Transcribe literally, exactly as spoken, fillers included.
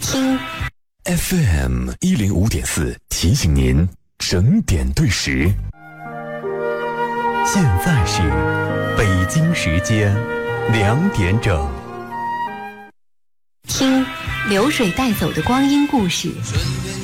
听 F M 一零五点四提醒您整点对时。现在是北京时间两点整。 听流水带走的光阴故事。